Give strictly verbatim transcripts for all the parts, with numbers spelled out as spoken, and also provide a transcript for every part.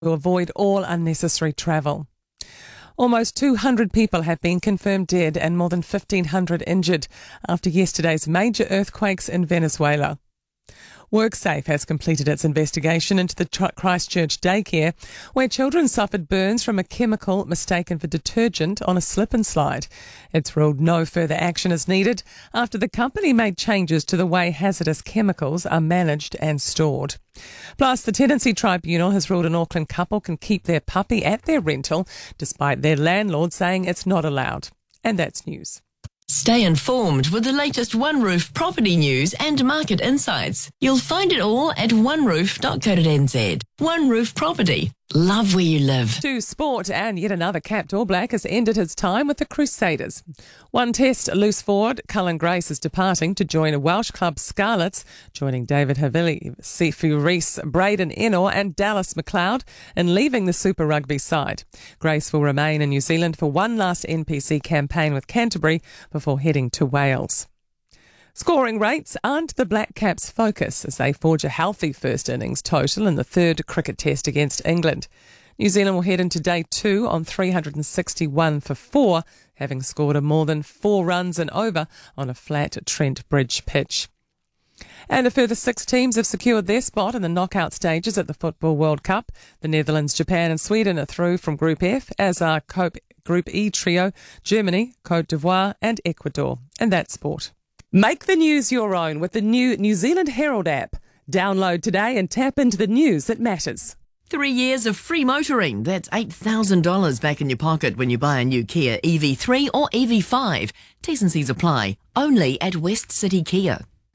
to avoid all unnecessary travel. Almost two hundred people have been confirmed dead and more than fifteen hundred injured after yesterday's major earthquakes in Venezuela. WorkSafe has completed its investigation into the Christchurch daycare, where children suffered burns from a chemical mistaken for detergent on a slip and slide. It's ruled no further action is needed after the company made changes to the way hazardous chemicals are managed and stored. Plus, the Tenancy Tribunal has ruled an Auckland couple can keep their puppy at their rental, despite their landlord saying it's not allowed. And that's news. Stay informed with the latest One Roof property news and market insights. You'll find it all at one roof dot co dot n z. One Roof Property. Love where you live. To sport, and yet another capped All Black has ended his time with the Crusaders. One test loose forward, Cullen Grace is departing to join a Welsh club Scarlets, joining David Havili, Sifu Rees, Braden Enor and Dallas McLeod in leaving the Super Rugby side. Grace will remain in New Zealand for one last N P C campaign with Canterbury before heading to Wales. Scoring rates aren't the Black Caps' focus as they forge a healthy first innings total in the third cricket test against England. New Zealand will head into day two on three hundred sixty-one for four, having scored a more than four runs and over on a flat Trent Bridge pitch. And a further six teams have secured their spot in the knockout stages at the Football World Cup. The Netherlands, Japan and Sweden are through from Group F, as are Group E trio, Germany, Cote d'Ivoire and Ecuador. And that's sport. Make the news your own with the new New Zealand Herald app. Download today and tap into the news that matters. Three years of free motoring. That's eight thousand dollars back in your pocket when you buy a new Kia E V three or E V five. T's and C's apply. Only at West City Kia.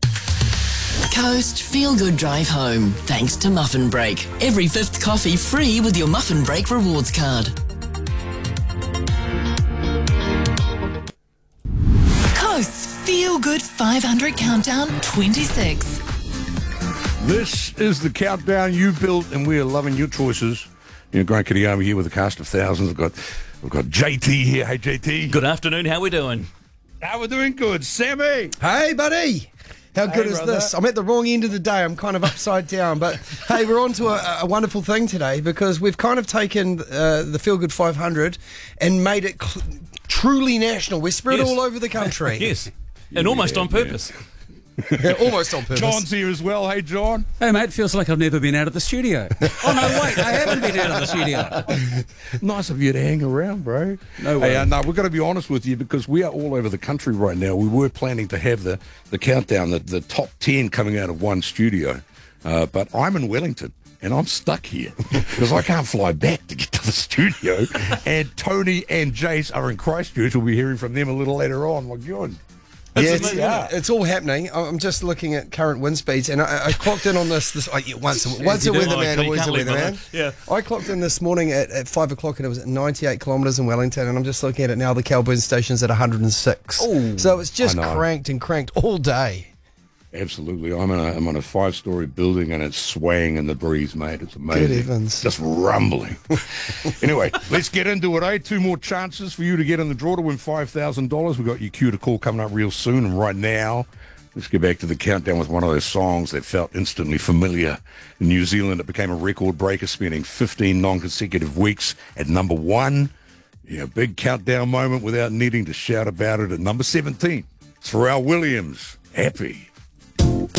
Coast Feel Good Drive Home. Thanks to Muffin Break. Every fifth coffee free with your Muffin Break rewards card. Coast's Feel Good five hundred Countdown twenty-six. This is the countdown you built, and we are loving your choices. You know, Grant Kitty here with a cast of thousands. We've got, we've got J T here. Hey, J T. Good afternoon. How we doing? How we doing? Good. Sammy. Hey, buddy. How good hey, is brother. this? I'm at the wrong end of the day. I'm kind of upside down. But, hey, we're on to a, a wonderful thing today because we've kind of taken uh, the Feel Good five hundred and made it cl- truly national. We're spread Yes. all over the country. Yes. And almost Yeah, on purpose. Yeah, almost on purpose. John's here as well. Hey, John. Hey, mate, feels like I've never been out of the studio. Oh, no, wait, I haven't been out of the studio. Nice of you to hang around, bro. No Hey, way. uh, no, we've got to be honest with you because we are all over the country right now. We were planning to have the, the countdown, the, the top ten coming out of one studio. Uh, but I'm in Wellington. And I'm stuck here because I can't fly back to get to the studio. And Tony and Jace are in Christchurch. We'll be hearing from them a little later on. My God. Yeah, That's it's, amazing, yeah, isn't it? it's all happening. I'm just looking at current wind speeds, and I, I clocked in on this. this oh, yeah, once a, once a you do. weatherman, Oh, you always a can't leave weatherman. it, yeah. I clocked in this morning at, at five o'clock, and it was at ninety-eight kilometres in Wellington, and I'm just looking at it now. The Kelburn station's at one hundred six. Oh, so it's just I know. cranked and cranked all day. Absolutely. I'm in a, I'm on a five-story building and it's swaying in the breeze, mate. It's amazing. Good heavens. Just rumbling. Anyway, let's get into it, eh? Two more chances for you to get in the draw to win five thousand dollars. We've got your cue to call coming up real soon. And right now, let's get back to the countdown with one of those songs that felt instantly familiar. In New Zealand, it became a record breaker, spending fifteen non-consecutive weeks at number one. Yeah, big countdown moment without needing to shout about it at number seventeen. Pharrell Williams, Happy.